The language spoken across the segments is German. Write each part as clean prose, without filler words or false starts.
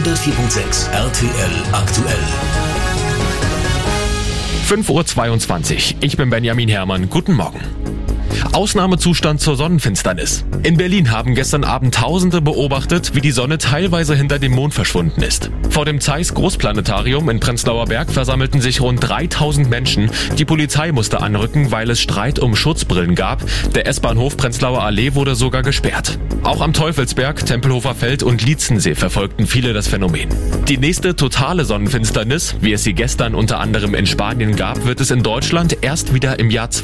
104.6 RTL aktuell. 5:22 Uhr. Ich bin Benjamin Herrmann. Guten Morgen. Ausnahmezustand zur Sonnenfinsternis. In Berlin haben gestern Abend Tausende beobachtet, wie die Sonne teilweise hinter dem Mond verschwunden ist. Vor dem Zeiss Großplanetarium in Prenzlauer Berg versammelten sich rund 3000 Menschen. Die Polizei musste anrücken, weil es Streit um Schutzbrillen gab. Der S-Bahnhof Prenzlauer Allee wurde sogar gesperrt. Auch am Teufelsberg, Tempelhofer Feld und Lietzensee verfolgten viele das Phänomen. Die nächste totale Sonnenfinsternis, wie es sie gestern unter anderem in Spanien gab, wird es in Deutschland erst wieder im Jahr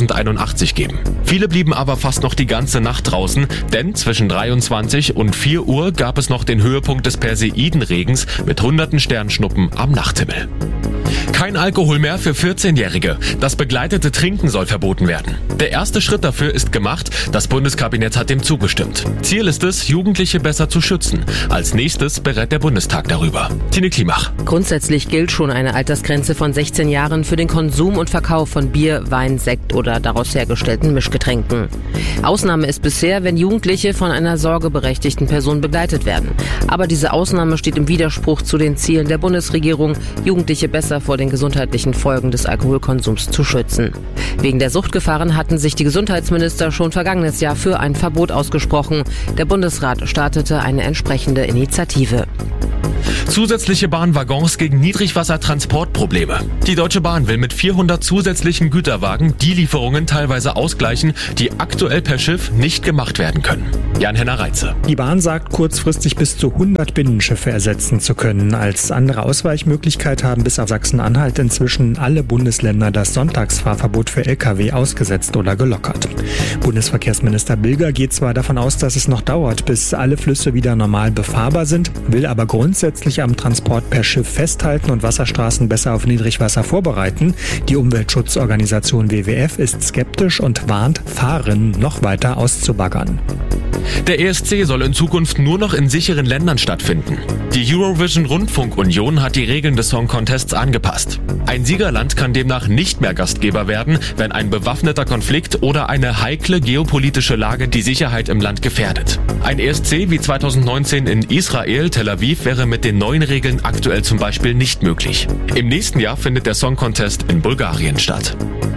2081 geben. Viele blieben aber fast noch die ganze Nacht draußen, denn zwischen 23 und 4 Uhr gab es noch den Höhepunkt des Perseidenregens mit hunderten Sternschnuppen am Nachthimmel. Kein Alkohol mehr für 14-Jährige. Das begleitete Trinken soll verboten werden. Der erste Schritt dafür ist gemacht. Das Bundeskabinett hat dem zugestimmt. Ziel ist es, Jugendliche besser zu schützen. Als nächstes berät der Bundestag darüber. Tine Klimach. Grundsätzlich gilt schon eine Altersgrenze von 16 Jahren für den Konsum und Verkauf von Bier, Wein, Sekt oder daraus hergestellten Mischgetränken. Ausnahme ist bisher, wenn Jugendliche von einer sorgeberechtigten Person begleitet werden. Aber diese Ausnahme steht im Widerspruch zu den Zielen der Bundesregierung, Jugendliche besser vor den gesundheitlichen Folgen des Alkoholkonsums zu schützen. Wegen der Suchtgefahren hatten sich die Gesundheitsminister schon vergangenes Jahr für ein Verbot ausgesprochen. Der Bundesrat startete eine entsprechende Initiative. Zusätzliche Bahnwaggons gegen Niedrigwassertransportprobleme. Die Deutsche Bahn will mit 400 zusätzlichen Güterwagen die Lieferungen teilweise ausgleichen, die aktuell per Schiff nicht gemacht werden können. Jan-Henner Reitze. Die Bahn sagt, kurzfristig bis zu 100 Binnenschiffe ersetzen zu können. Als andere Ausweichmöglichkeit haben bis auf Sachsen-Anhalt inzwischen alle Bundesländer das Sonntagsfahrverbot für Lkw ausgesetzt oder gelockert. Bundesverkehrsminister Bilger geht zwar davon aus, dass es noch dauert, bis alle Flüsse wieder normal befahrbar sind, will aber grundsätzlich am Transport per Schiff festhalten und Wasserstraßen besser auf Niedrigwasser vorbereiten. Die Umweltschutzorganisation WWF ist skeptisch und warnt, Fahren noch weiter auszubaggern. Der ESC soll in Zukunft nur noch in sicheren Ländern stattfinden. Die Eurovision Rundfunk Union hat die Regeln des Song Contests angepasst. Ein Siegerland kann demnach nicht mehr Gastgeber werden, wenn ein bewaffneter Konflikt oder eine heikle geopolitische Lage die Sicherheit im Land gefährdet. Ein ESC wie 2019 in Israel, Tel Aviv wäre mit den neuen Regeln aktuell zum Beispiel nicht möglich. Im nächsten Jahr findet der Song Contest in Bulgarien statt.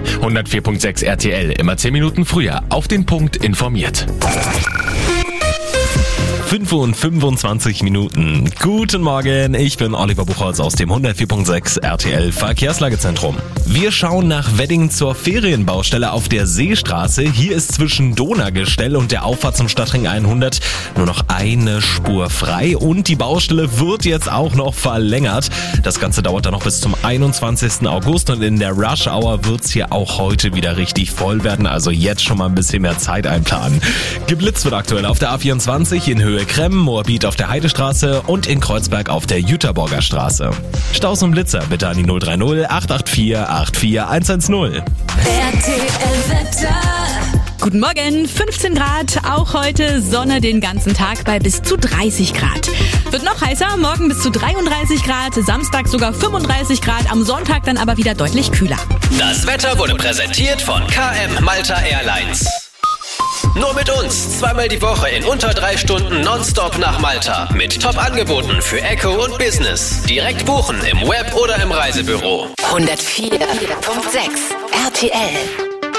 104.6 RTL, immer 10 Minuten früher, auf den Punkt informiert. 5:25. Guten Morgen, ich bin Oliver Buchholz aus dem 104.6 RTL Verkehrslagezentrum. Wir schauen nach Wedding zur Ferienbaustelle auf der Seestraße. Hier ist zwischen Donaugestell und der Auffahrt zum Stadtring 100 nur noch eine Spur frei und die Baustelle wird jetzt auch noch verlängert. Das Ganze dauert dann noch bis zum 21. August und in der Rush Hour wird's hier auch heute wieder richtig voll werden, also jetzt schon mal ein bisschen mehr Zeit einplanen. Geblitzt wird aktuell auf der A24 in Höhe Kremmen, Moabit auf der Heidestraße und in Kreuzberg auf der Jüterborger Straße. Staus und Blitzer bitte an die 030 884 84110. Guten Morgen, 15 Grad, auch heute Sonne den ganzen Tag bei bis zu 30 Grad. Wird noch heißer, morgen bis zu 33 Grad, Samstag sogar 35 Grad, am Sonntag dann aber wieder deutlich kühler. Das Wetter wurde präsentiert von KM Malta Airlines. Nur mit uns, zweimal die Woche in unter 3 Stunden nonstop nach Malta. Mit Top-Angeboten für Eco und Business. Direkt buchen im Web oder im Reisebüro. 104.6 RTL